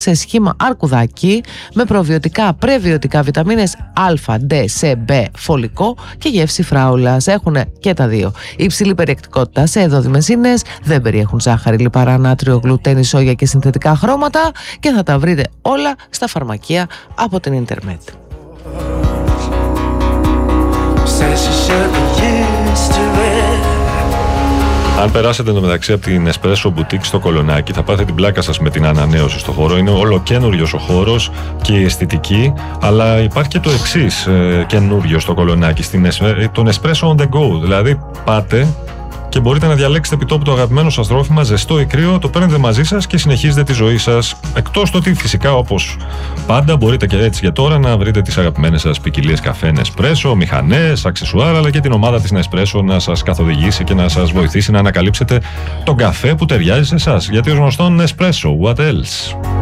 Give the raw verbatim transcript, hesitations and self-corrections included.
σε σχήμα αρκουδάκι με προβιωτικά, πρεβιωτικά, βιταμίνες Α, D, C, B, φωλικό και γεύση φράουλας. Έχουν και τα δύο υψηλή περιεκτικότητα σε εδόδημες ίνες, δεν περιέχουν ζάχαρη, λιπαρά, νάτριο, γλουτένι, σόγια και συνθετικά χρώματα και θα τα βρείτε όλα στα φαρμακεία από την ίντερνετ. Αν περάσετε εντωμεταξύ από την Espresso Boutique στο Κολονάκι, θα πάθετε την πλάκα σας με την ανανέωση στο χώρο. Είναι ολοκένουργιος ο χώρος και η αισθητική, αλλά υπάρχει και το εξής ε, καινούριο στο Κολονάκι, στην, ε, τον Espresso on the go. Δηλαδή, πάτε και μπορείτε να διαλέξετε επί τόπου το αγαπημένο σας τρόφιμα, ζεστό ή κρύο, το παίρνετε μαζί σας και συνεχίζετε τη ζωή σας. Εκτός το ότι φυσικά, όπως πάντα, μπορείτε και έτσι για τώρα να βρείτε τις αγαπημένες σας ποικιλίες καφέ Nespresso, μηχανές, αξεσουάρ, αλλά και την ομάδα της Nespresso να σας καθοδηγήσει και να σας βοηθήσει να ανακαλύψετε τον καφέ που ταιριάζει σε εσάς. Γιατί ως γνωστόν Nespresso, what else?